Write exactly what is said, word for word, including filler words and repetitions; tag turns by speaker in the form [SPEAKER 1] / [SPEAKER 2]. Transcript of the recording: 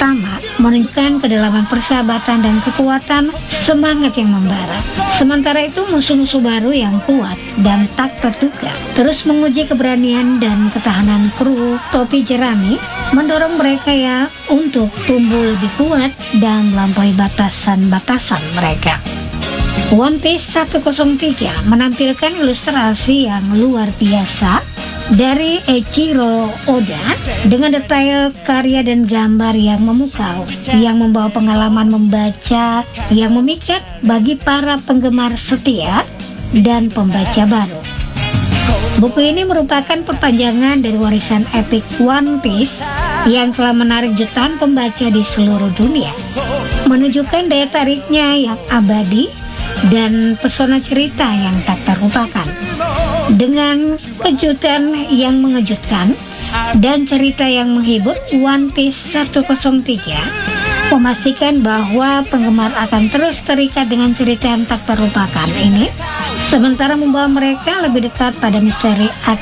[SPEAKER 1] pertama menunjukkan kedalaman persahabatan dan kekuatan semangat yang membara. Sementara itu musuh-musuh baru yang kuat dan tak terduga terus menguji keberanian dan ketahanan kru topi jerami, mendorong mereka ya untuk tumbuh lebih kuat dan melampaui batasan-batasan mereka. One Piece seratus tiga menampilkan ilustrasi yang luar biasa dari Eiichiro Oda dengan detail karya dan gambar yang memukau, yang membawa pengalaman membaca yang memikat bagi para penggemar setia dan pembaca baru. Buku ini merupakan perpanjangan dari warisan epik One Piece yang telah menarik jutaan pembaca di seluruh dunia, menunjukkan daya tariknya yang abadi dan pesona cerita yang tak terlupakan. Dengan kejutan yang mengejutkan dan cerita yang menghibur, One Piece seratus tiga memastikan bahwa penggemar akan terus terikat dengan cerita yang tak terlupakan ini, sementara membawa mereka lebih dekat pada misteri